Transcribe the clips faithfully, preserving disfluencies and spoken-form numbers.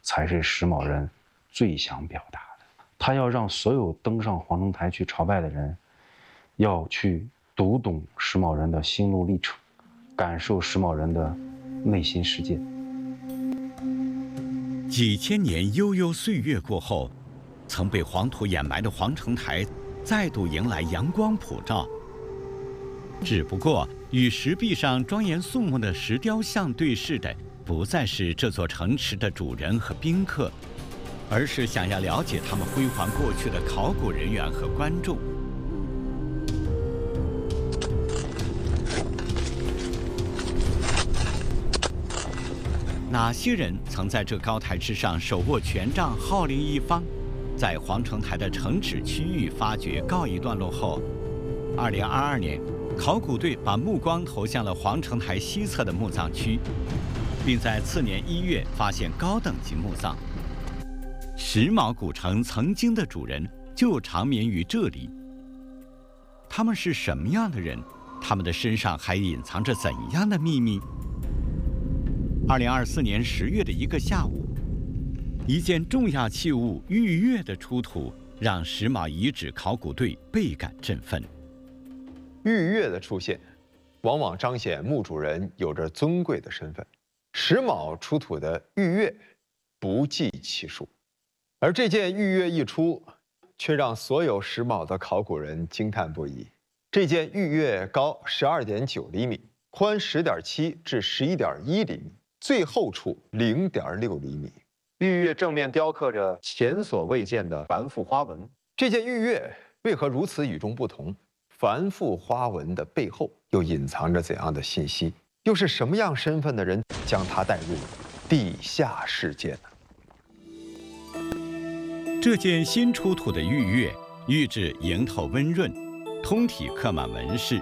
才是石峁人最想表达的。他要让所有登上皇城台去朝拜的人，要去读懂石峁人的心路历程，感受石峁人的内心世界。 几千年悠悠岁月过后，曾被黄土掩埋的皇城台再度迎来阳光普照。只不过与石壁上庄严肃穆的石雕像对视的，不再是这座城池的主人和宾客，而是想要了解他们辉煌过去的考古人员和观众。哪些人曾在这高台之上手握权杖，号令一方？在皇城台的城址区域发掘告一段落后，二零二二年，考古队把目光投向了皇城台西侧的墓葬区，并在次年一月发现高等级墓葬。石峁古城曾经的主人就长眠于这里。他们是什么样的人？他们的身上还隐藏着怎样的秘密？二零二四年十月的一个下午，一件重要器物玉钺的出土，让石峁遗址考古队倍感振奋。 玉钺的出现，往往彰显墓主人有着尊贵的身份。石峁出土的玉钺不计其数，而这件玉钺一出，却让所有石峁的考古人惊叹不已。这件玉钺高十二点九厘米，宽十点七至十一点一厘米，最厚处零点六厘米。 玉钺正面雕刻着前所未见的繁复花纹。 这件玉钺为何如此与众不同？繁复花纹的背后又隐藏着怎样的信息？又是什么样身份的人将它带入地下世界呢？ 这件新出土的玉钺，玉质莹透温润，通体刻满纹饰，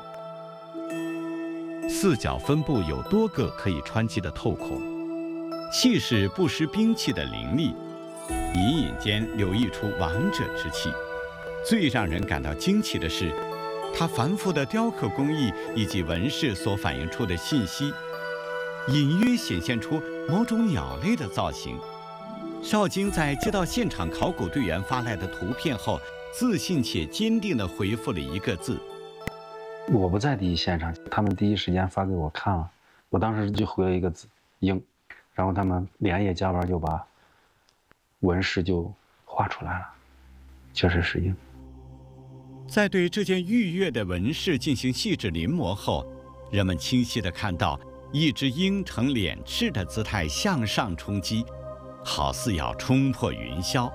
四角分布有多个可以穿击的透孔，气势不失兵器的凌厉，隐隐间流溢出王者之气。最让人感到惊奇的是，它繁复的雕刻工艺以及纹饰所反映出的信息，隐约显现出某种鸟类的造型。邵京在接到现场考古队员发来的图片后，自信且坚定地回复了一个字： 我不在第一现场，他们第一时间发给我看了，我当时就回了一个字鹰，然后他们连夜加班就把纹饰就画出来了，确实是鹰。 在对这件玉钺的纹饰进行细致临摹后，人们清晰地看到一只鹰呈脸翅的姿态向上冲击，好似要冲破云霄。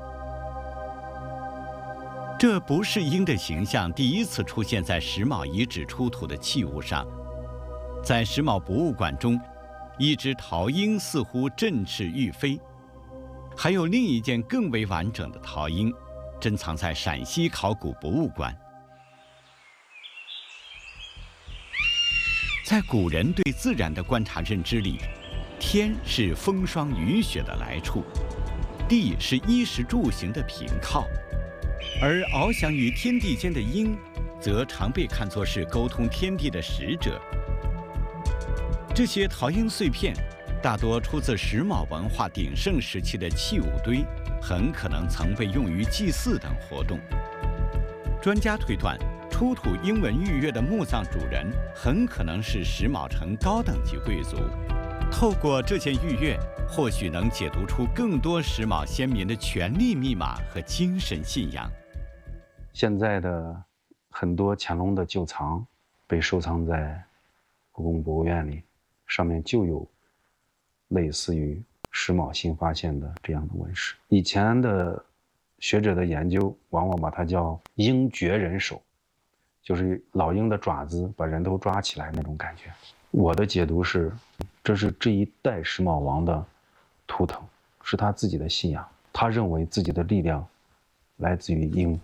这不是鹰的形象第一次出现在石峁遗址出土的器物上，在石峁博物馆中，一只陶鹰似乎振翅欲飞，还有另一件更为完整的陶鹰，珍藏在陕西考古博物馆。在古人对自然的观察认知里，天是风霜雨雪的来处，地是衣食住行的凭靠，而翱翔于天地间的鹰，则常被看作是沟通天地的使者。这些陶鹰碎片大多出自石峁文化鼎盛时期的器物堆，很可能曾被用于祭祀等活动。专家推断，出土鹰纹玉钺的墓葬主人很可能是石峁城高等级贵族。透过这件玉钺，或许能解读出更多石峁先民的权力密码和精神信仰。 现在的很多乾隆的旧藏被收藏在故宫博物院里，上面就有类似于石峁新发现的这样的纹饰。以前的学者的研究往往把它叫鹰攫人手，就是老鹰的爪子把人都抓起来那种感觉。我的解读是，这是这一代石峁王的图腾，是他自己的信仰，他认为自己的力量来自于鹰。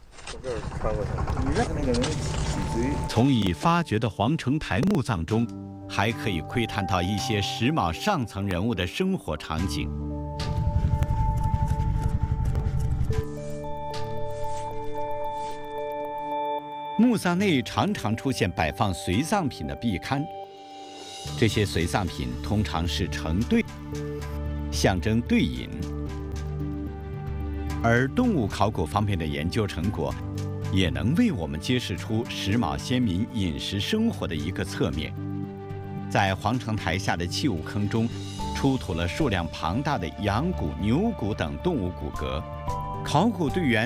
从已发掘的皇城台墓葬中，还可以窥探到一些石峁上层人物的生活场景。墓葬内常常出现摆放随葬品的壁龛，这些随葬品通常是成对，象征对饮。 而动物考古方面的研究成果，也能为我们揭示出石峁先民饮食生活的一个侧面。在皇城台下的器物坑中，出土了数量庞大的羊骨、牛骨等动物骨骼，考古队员